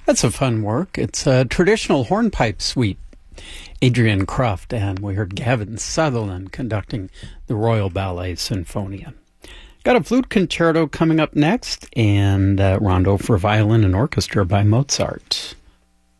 That's a fun work. It's a traditional hornpipe suite. Adrian Croft, and we heard Gavin Sutherland conducting the Royal Ballet Sinfonia. Got a flute concerto coming up next, and Rondo for violin and orchestra by Mozart.